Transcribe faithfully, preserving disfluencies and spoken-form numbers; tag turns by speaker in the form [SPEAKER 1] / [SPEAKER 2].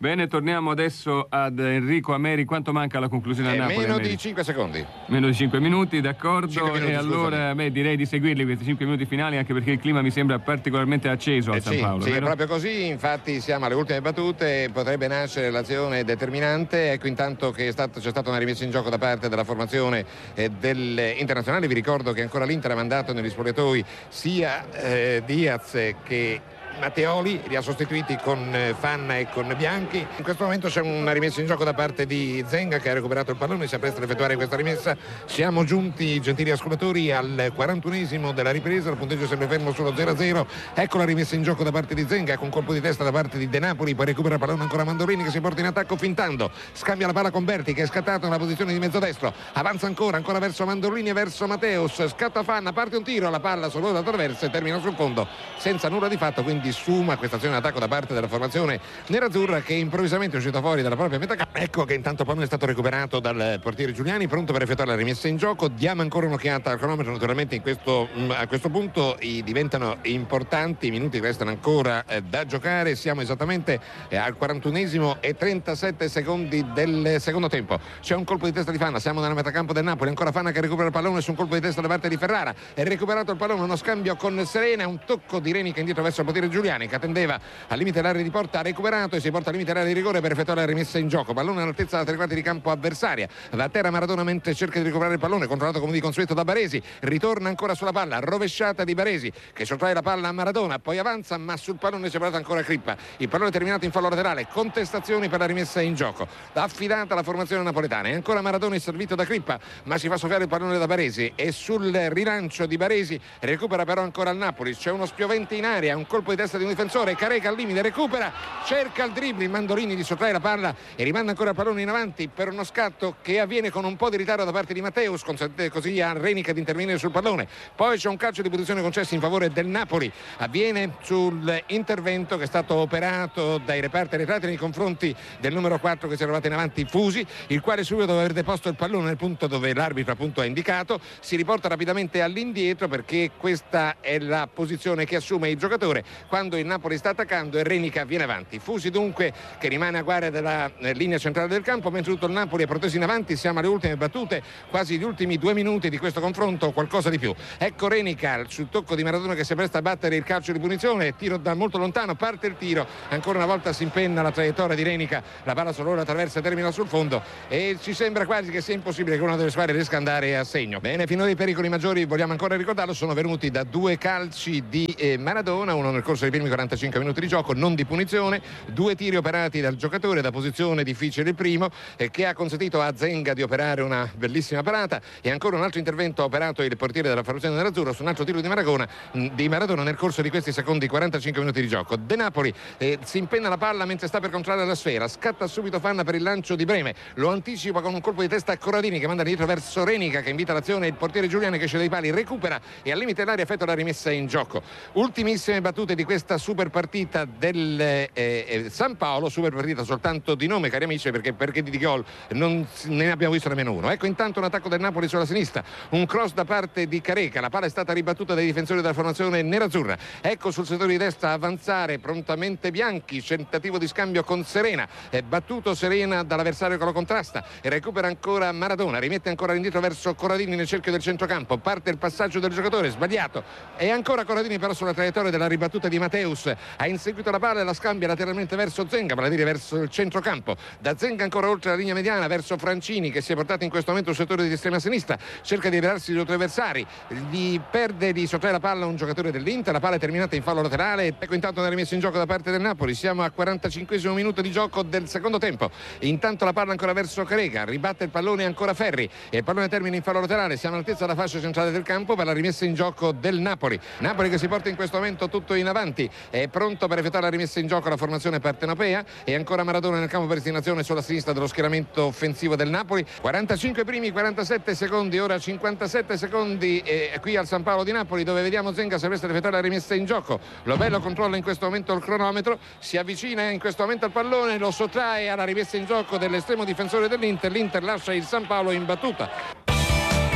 [SPEAKER 1] Bene, torniamo adesso ad Enrico Ameri. Quanto manca alla conclusione a
[SPEAKER 2] Eh,
[SPEAKER 1] Napoli?
[SPEAKER 2] meno
[SPEAKER 1] Ameri?
[SPEAKER 2] di cinque secondi.
[SPEAKER 1] Meno di cinque minuti, d'accordo.
[SPEAKER 2] cinque minuti,
[SPEAKER 1] e allora
[SPEAKER 2] scusami.
[SPEAKER 1] beh, direi di seguirli questi cinque minuti finali, anche perché il clima mi sembra particolarmente acceso a
[SPEAKER 2] Eh,
[SPEAKER 1] San
[SPEAKER 2] sì,
[SPEAKER 1] Paolo.
[SPEAKER 2] sì, è
[SPEAKER 1] vero?
[SPEAKER 2] proprio così, infatti siamo alle ultime battute, potrebbe nascere l'azione determinante. Ecco intanto che è stato, c'è stata una rimessa in gioco da parte della formazione eh, dell'Internazionale. Vi ricordo che ancora l'Inter ha mandato negli spogliatoi sia eh, Diaz che Matteoli, li ha sostituiti con eh, Fanna e con Bianchi. In questo momento c'è una rimessa in gioco da parte di Zenga, che ha recuperato il pallone, si appresta ad effettuare questa rimessa. Siamo giunti, gentili ascoltatori, al quarantunesimo della ripresa, il punteggio sembra fermo solo zero a zero. Ecco la rimessa in gioco da parte di Zenga, con colpo di testa da parte di De Napoli, poi recupera il pallone ancora Mandolini, che si porta in attacco fintando, scambia la palla con Berti, che è scattato nella posizione di mezzodestro, avanza ancora, ancora verso Mandolini e verso Matteus, scatta Fanna, parte un tiro, la palla solo da traversa e termina sul fondo senza nulla di fatto, quindi sfuma questa azione d'attacco da parte della formazione nerazzurra, che improvvisamente è uscita fuori dalla propria metà campo. Ecco che intanto il pallone è stato recuperato dal portiere Giuliani, pronto per effettuare la rimessa in gioco. Diamo ancora un'occhiata al cronometro, naturalmente in questo, a questo punto i diventano importanti, i minuti restano ancora eh, da giocare. Siamo esattamente eh, al quarantunesimo e trentasette secondi del secondo tempo. C'è un colpo di testa di Fanna, siamo nella metà campo del Napoli, ancora Fanna che recupera il pallone su un colpo di testa da parte di Ferrara, è recuperato il pallone, uno scambio con Serena, un tocco di Renica indietro verso il portiere Giuliani, che attendeva al limite dell'area di porta, ha recuperato e si porta al limite dell'area di rigore per effettuare la rimessa in gioco. Pallone all'altezza della tre quarti di campo avversaria, va a terra Maradona mentre cerca di recuperare il pallone, controllato come di consueto da Baresi, ritorna ancora sulla palla, rovesciata di Baresi che sottrae la palla a Maradona, poi avanza ma sul pallone si è portato ancora Crippa, il pallone terminato in fallo laterale, contestazioni per la rimessa in gioco, affidata alla formazione napoletana, e ancora Maradona è servito da Crippa ma si fa soffiare il pallone da Baresi e sul rilancio di Baresi recupera però ancora il Napoli, c'è uno spiovente in area, un colpo di testa di un difensore, Careca al limite, recupera, cerca il dribbling, Mandolini di sottrae la palla e rimanda ancora il pallone in avanti per uno scatto che avviene con un po' di ritardo da parte di Matteus, consente così a Renica di intervenire sul pallone. Poi c'è un calcio di posizione concesso in favore del Napoli, avviene sull'intervento che è stato operato dai reparti arretrati nei confronti del numero quattro che si è trovato in avanti, Fusi, il quale subito dopo aver deposto il pallone nel punto dove l'arbitro appunto ha indicato si riporta rapidamente all'indietro, perché questa è la posizione che assume il giocatore quando il Napoli sta attaccando e Renica viene avanti. Fusi dunque che rimane a guardia della eh, linea centrale del campo, mentre tutto il Napoli è proteso in avanti. Siamo alle ultime battute, quasi gli ultimi due minuti di questo confronto, qualcosa di più. Ecco Renica sul tocco di Maradona che si presta a battere il calcio di punizione, tiro da molto lontano, parte il tiro, ancora una volta si impenna la traiettoria di Renica, la palla solo attraversa e termina sul fondo e ci sembra quasi che sia impossibile che una delle squadre riesca ad andare a segno. Bene, finora i pericoli maggiori, vogliamo ancora ricordarlo, sono venuti da due calci di eh, Maradona, uno nel corso dei primi quarantacinque minuti di gioco, non di punizione, due tiri operati dal giocatore da posizione difficile il primo, eh, che ha consentito a Zenga di operare una bellissima parata, e ancora un altro intervento operato il portiere della formazione nerazzurra su un altro tiro di Maradona, di Maradona nel corso di questi secondi quarantacinque minuti di gioco. De Napoli eh, si impenna la palla mentre sta per controllare la sfera, scatta subito Fanna per il lancio di Breme, lo anticipa con un colpo di testa a Corradini che manda dietro verso Renica, che invita l'azione, il portiere Giuliani che esce dai pali, recupera e al limite dell'area effettua la rimessa in gioco. Ultimissime battute di questa super partita del eh, eh, San Paolo, super partita soltanto di nome, cari amici, perché, perché di gol non ne abbiamo visto nemmeno uno. Ecco intanto un attacco del Napoli sulla sinistra, un cross da parte di Careca, la palla è stata ribattuta dai difensori della formazione nerazzurra. Ecco sul settore di destra avanzare prontamente Bianchi, tentativo di scambio con Serena, è battuto Serena dall'avversario che lo contrasta e recupera ancora Maradona, rimette ancora all'indietro verso Corradini nel cerchio del centrocampo, parte il passaggio del giocatore sbagliato e ancora Corradini però sulla traiettoria della ribattuta di Matteus, ha inseguito la palla e la scambia lateralmente verso Zenga, vale a dire verso il centrocampo, da Zenga ancora oltre la linea mediana verso Francini che si è portato in questo momento sul settore di estrema sinistra, cerca di liberarsi degli altri avversari, gli perde di sottrae la palla a un giocatore dell'Inter, la palla è terminata in fallo laterale. Ecco intanto una rimessa in gioco da parte del Napoli, siamo al quarantacinquesimo minuto di gioco del secondo tempo, intanto la palla ancora verso Careca, ribatte il pallone ancora Ferri e il pallone termina in fallo laterale, siamo all'altezza della fascia centrale del campo per la rimessa in gioco del Napoli. Napoli che si porta in questo momento tutto in avanti, è pronto per effettuare la rimessa in gioco la formazione partenopea e ancora Maradona nel campo per destinazione sulla sinistra dello schieramento offensivo del Napoli. quarantacinque primi, quarantasette secondi, ora cinquantasette secondi eh, qui al San Paolo di Napoli, dove vediamo Zenga si presta ad effettuare la rimessa in gioco. Lobello controlla in questo momento il cronometro, si avvicina in questo momento al pallone, lo sottrae alla rimessa in gioco dell'estremo difensore dell'Inter, l'Inter lascia il San Paolo in battuta.